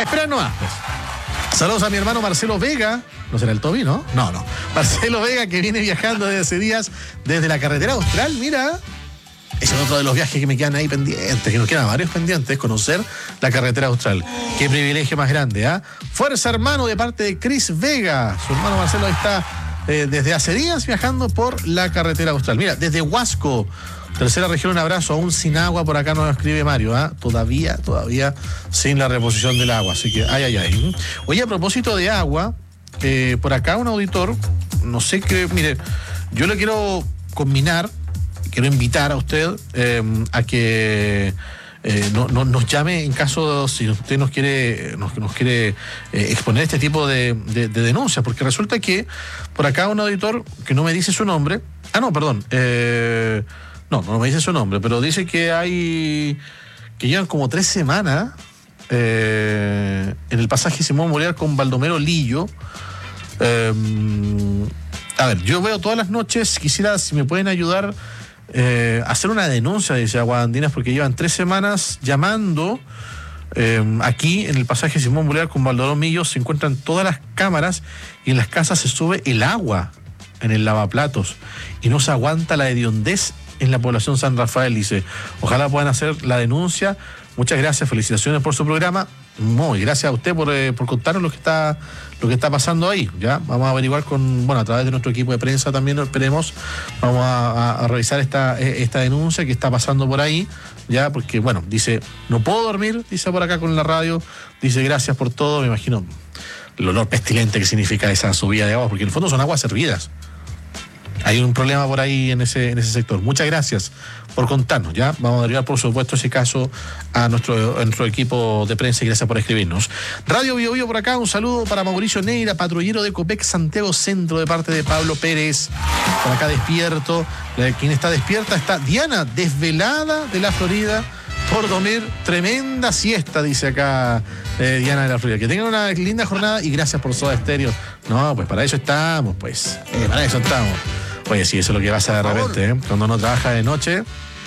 A esperar nomás, pues. Saludos a mi hermano Marcelo Vega. ¿No será el Toby, no? No. Marcelo Vega, que viene viajando desde hace días desde la carretera austral, mira. Ese es otro de los viajes que me quedan ahí pendientes, que nos quedan varios pendientes, conocer la carretera austral. Qué privilegio más grande, ¿ah? Fuerza, hermano, de parte de Chris Vega. Su hermano Marcelo ahí está desde hace días viajando por la carretera austral. Mira, desde Huasco, tercera región, un abrazo, aún sin agua, por acá nos escribe Mario, ¿ah? Todavía sin la reposición del agua, así que ay. Oye, a propósito de agua, por acá un auditor, no sé qué, mire, yo le quiero combinar, quiero invitar a usted a que nos llame en caso, si usted nos quiere exponer este tipo de denuncias, porque resulta que por acá un auditor que no me dice su nombre, no me dice su nombre, pero dice que llevan como 3 semanas en el pasaje Simón Bolívar con Baldomero Lillo. A ver, yo veo todas las noches, quisiera si me pueden ayudar hacer una denuncia, dice Aguas Andinas, porque llevan 3 semanas llamando. Aquí en el pasaje Simón Bolívar con Baldomero Lillo se encuentran todas las cámaras y en las casas se sube el agua en el lavaplatos y no se aguanta la hediondez en la población San Rafael, dice. Ojalá puedan hacer la denuncia. Muchas gracias, felicitaciones por su programa. Muy gracias a usted por contarnos lo que está pasando ahí. Ya vamos a averiguar a través de nuestro equipo de prensa también, esperemos, vamos a revisar esta denuncia que está pasando por ahí, ya, porque dice, no puedo dormir, dice por acá con la radio, dice gracias por todo, me imagino el olor pestilente que significa esa subida de agua, porque en el fondo son aguas servidas. Hay un problema por ahí en ese sector. Muchas gracias por contarnos, ¿ya? Vamos a derivar, por supuesto, ese caso a nuestro equipo de prensa y gracias por escribirnos. Radio Bio Bio por acá, un saludo para Mauricio Neira, patrullero de Copec Santiago Centro, de parte de Pablo Pérez. Por acá despierto. Quien está despierta está Diana, desvelada de la Florida por dormir tremenda siesta, dice acá Diana de la Florida. Que tengan una linda jornada y gracias por Soda Stereo. No, pues para eso estamos, pues. Para eso estamos. Oye, sí, eso es lo que pasa de repente, ¿eh? Cuando uno trabaja de noche,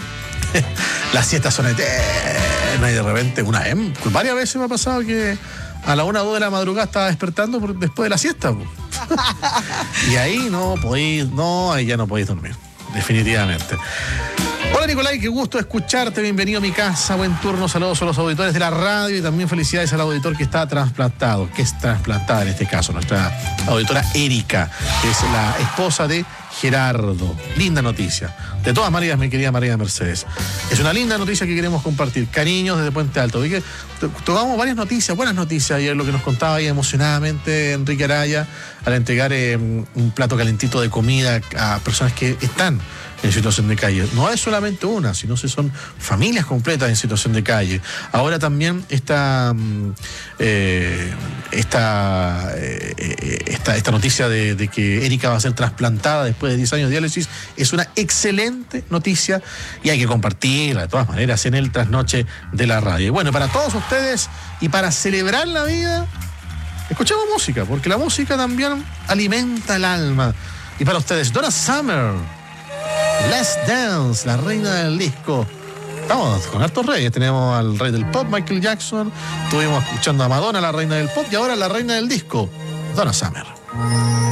las siestas son eternas y de repente, varias veces me ha pasado que a la 1 o 2 de la madrugada estaba despertando después de la siesta. Y ahí ahí ya no podéis dormir, definitivamente. Hola Nicolai, qué gusto escucharte, bienvenido a mi casa, buen turno, saludos a los auditores de la radio y también felicidades al auditor que está trasplantado, que es trasplantada en este caso, nuestra auditora Erika, que es la esposa de Gerardo. Linda noticia. De todas maneras, mi querida María Mercedes, es una linda noticia que queremos compartir. Cariños desde Puente Alto. Vi que tomamos varias noticias, buenas noticias ayer, lo que nos contaba ahí emocionadamente Enrique Araya al entregar un plato calentito de comida a personas que están en situación de calle. No es solamente una, sino que son familias completas en situación de calle. Ahora también esta noticia de que Erika va a ser trasplantada después de 10 años de diálisis es una excelente noticia y hay que compartirla de todas maneras en el trasnoche de la radio. Y bueno, para todos ustedes y para celebrar la vida, escuchemos música, porque la música también alimenta el alma. Y para ustedes, Donna Summer, Let's Dance, la reina del disco. Estamos con hartos reyes. Tenemos al rey del pop, Michael Jackson. Estuvimos escuchando a Madonna, la reina del pop, y ahora la reina del disco, Donna Summer.